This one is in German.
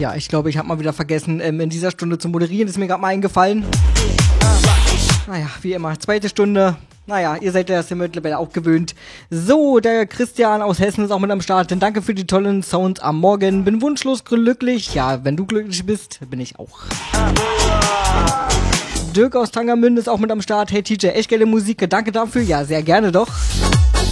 Ja, ich glaube, ich habe mal wieder vergessen, in dieser Stunde zu moderieren. Ist mir gerade mal eingefallen. Naja, wie immer, zweite Stunde. Naja, ihr seid ja das mittlerweile auch gewöhnt. So, der Christian aus Hessen ist auch mit am Start. Denn danke für die tollen Sounds am Morgen. Bin wunschlos glücklich. Ja, wenn du glücklich bist, bin ich auch. Dirk aus Tangermünde ist auch mit am Start. Hey TJ, echt geile Musik. Danke dafür. Ja, sehr gerne doch.